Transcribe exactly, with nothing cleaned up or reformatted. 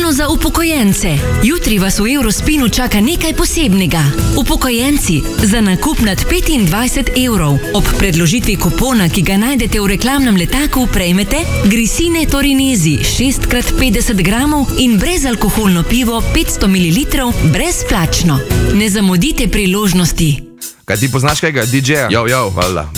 Ravno za upokojence. Jutri vas v Eurospinu čaka nekaj posebnega. Upokojenci, za nakup nad petindvajset evrov ob predložitvi kupona, ki ga najdete v reklamnem letaku, prejmete Grisine Torinesi šest krat petdeset gramov in brezalkoholno pivo petsto mililitrov brezplačno. Ne zamudite priložnosti. Kaj ti poznaš kajega didžeja? Jo, jo, valjda.